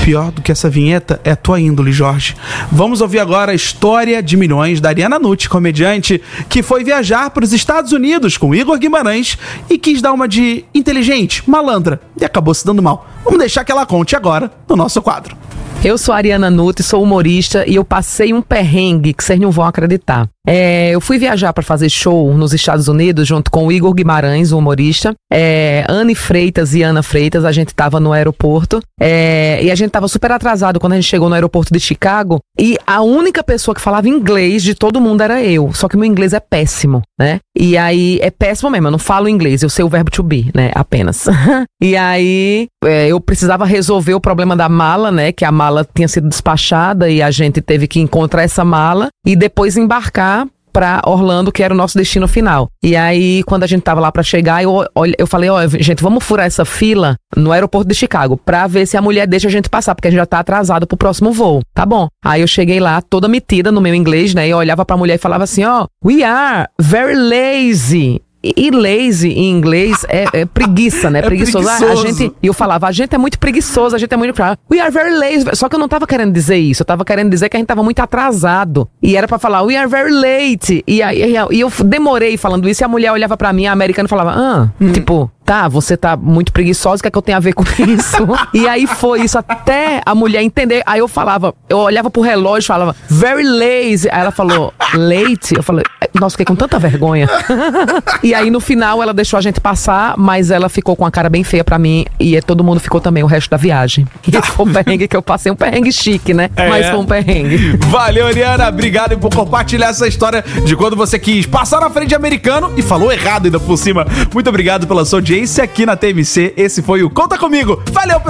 Pior do que essa vinheta é a tua índole, Jorge. Vamos ouvir agora a história de milhões da Ariana Nutti, comediante que foi viajar para os Estados Unidos com Igor Guimarães e quis dar uma de inteligente, malandra, e acabou se dando mal. Vamos deixar que ela conte agora no nosso quadro. Eu sou a Ariana Nutti, sou humorista e eu passei um perrengue que vocês não vão acreditar. Eu fui viajar para fazer show nos Estados Unidos junto com o Igor Guimarães, o humorista, Anne Freitas e Ana Freitas. A gente tava no aeroporto e a gente tava super atrasado quando a gente chegou no aeroporto de Chicago, e a única pessoa que falava inglês de todo mundo era eu, só que meu inglês é péssimo, né? E aí, é péssimo mesmo, eu não falo inglês, eu sei o verbo to be, né, apenas. E aí, eu precisava resolver o problema da mala, né, que a mala tinha sido despachada e a gente teve que encontrar essa mala e depois embarcar pra Orlando, que era o nosso destino final. E aí, quando a gente tava lá pra chegar, eu falei, gente, vamos furar essa fila no aeroporto de Chicago, pra ver se a mulher deixa a gente passar, porque a gente já tá atrasado pro próximo voo. Tá bom. Aí eu cheguei lá, toda metida no meu inglês, né, e eu olhava pra mulher e falava assim, we are very lazy. E lazy em inglês é preguiça, né? Preguiçoso. E eu falava, a gente é muito preguiçoso, a gente é muito... We are very lazy. Só que eu não tava querendo dizer isso. Eu tava querendo dizer que a gente tava muito atrasado. E era pra falar, we are very late. E eu demorei falando isso, e a mulher olhava pra mim, a americana falava, tipo... Tá, você tá muito preguiçosa, o que é que eu tenho a ver com isso? E aí foi isso, até a mulher entender. Aí eu olhava pro relógio e falava, very lazy. Aí ela falou, late? Eu falei, nossa, fiquei com tanta vergonha. E aí no final ela deixou a gente passar, mas ela ficou com a cara bem feia pra mim, e todo mundo ficou também o resto da viagem. E esse foi um perrengue que eu passei, um perrengue chique, né? Mas foi um perrengue. Valeu, Ariana, obrigado por compartilhar essa história de quando você quis passar na frente de americano e falou errado ainda por cima. Muito obrigado pela sua audiência aqui na TMC. Esse foi o Conta Comigo. Valeu, pessoal!